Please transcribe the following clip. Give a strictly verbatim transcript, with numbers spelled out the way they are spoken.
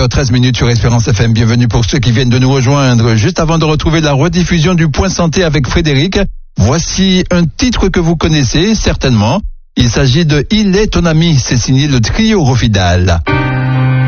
heures treize minutes sur Espérance F M. Bienvenue pour ceux qui viennent de nous rejoindre. Juste avant de retrouver la rediffusion du Point Santé avec Frédéric, voici un titre que vous connaissez certainement. Il s'agit de Il est ton ami. C'est signé le trio Rofidal.